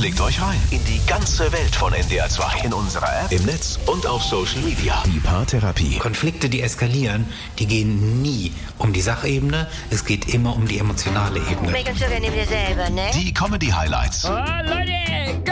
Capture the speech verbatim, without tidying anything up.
Klickt euch rein in die ganze Welt von N D R zwei. In unserer App, im Netz und auf Social Media. Die Paartherapie. Konflikte, die eskalieren, die gehen nie um die Sachebene. Es geht immer um die emotionale Ebene. Make up so neben dir selber, ne? Die Comedy-Highlights. Oh, Leute,